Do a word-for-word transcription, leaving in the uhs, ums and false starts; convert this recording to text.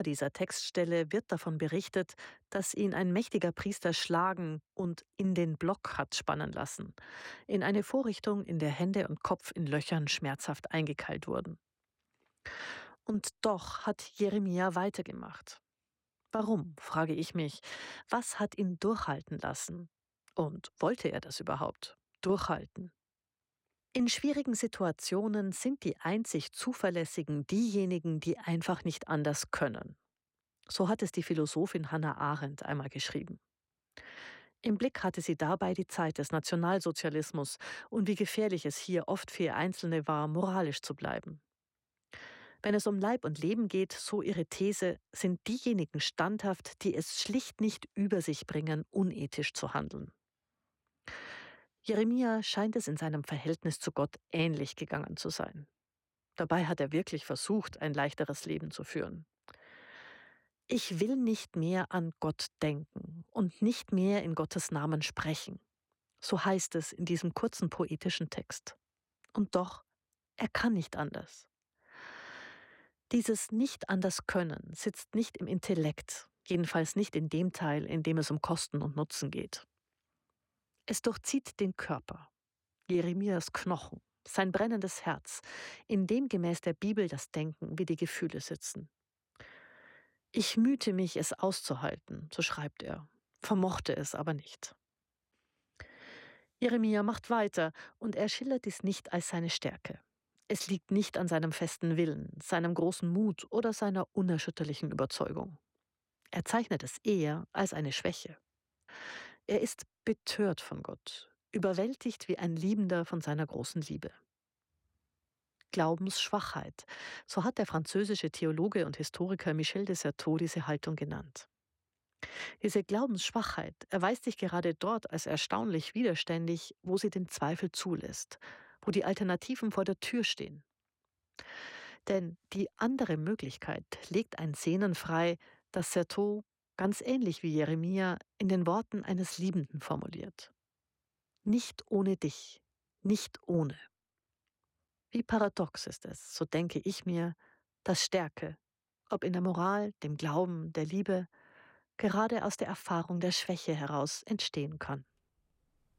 Dieser Textstelle wird davon berichtet, dass ihn ein mächtiger Priester schlagen und in den Block hat spannen lassen, in eine Vorrichtung, in der Hände und Kopf in Löchern schmerzhaft eingekeilt wurden. Und doch hat Jeremia weitergemacht. Warum, frage ich mich. Was hat ihn durchhalten lassen? Und wollte er das überhaupt? Durchhalten. In schwierigen Situationen sind die einzig Zuverlässigen diejenigen, die einfach nicht anders können. So hat es die Philosophin Hannah Arendt einmal geschrieben. Im Blick hatte sie dabei die Zeit des Nationalsozialismus und wie gefährlich es hier oft für Einzelne war, moralisch zu bleiben. Wenn es um Leib und Leben geht, so ihre These, sind diejenigen standhaft, die es schlicht nicht über sich bringen, unethisch zu handeln. Jeremia scheint es in seinem Verhältnis zu Gott ähnlich gegangen zu sein. Dabei hat er wirklich versucht, ein leichteres Leben zu führen. Ich will nicht mehr an Gott denken und nicht mehr in Gottes Namen sprechen. So heißt es in diesem kurzen poetischen Text. Und doch, er kann nicht anders. Dieses Nicht-Anders-Können sitzt nicht im Intellekt, jedenfalls nicht in dem Teil, in dem es um Kosten und Nutzen geht. Es durchzieht den Körper, Jeremias Knochen, sein brennendes Herz, in dem gemäß der Bibel das Denken wie die Gefühle sitzen. Ich mühte mich, es auszuhalten, so schreibt er, vermochte es aber nicht. Jeremia macht weiter und er schildert dies nicht als seine Stärke. Es liegt nicht an seinem festen Willen, seinem großen Mut oder seiner unerschütterlichen Überzeugung. Er zeichnet es eher als eine Schwäche. Er ist betört von Gott, überwältigt wie ein Liebender von seiner großen Liebe. Glaubensschwachheit, so hat der französische Theologe und Historiker Michel de Certeau diese Haltung genannt. Diese Glaubensschwachheit erweist sich gerade dort als erstaunlich widerständig, wo sie den Zweifel zulässt, wo die Alternativen vor der Tür stehen. Denn die andere Möglichkeit legt ein Sehnen frei, das Certeau, ganz ähnlich wie Jeremia, in den Worten eines Liebenden formuliert. Nicht ohne dich, nicht ohne. Wie paradox ist es, so denke ich mir, dass Stärke, ob in der Moral, dem Glauben, der Liebe, gerade aus der Erfahrung der Schwäche heraus entstehen kann.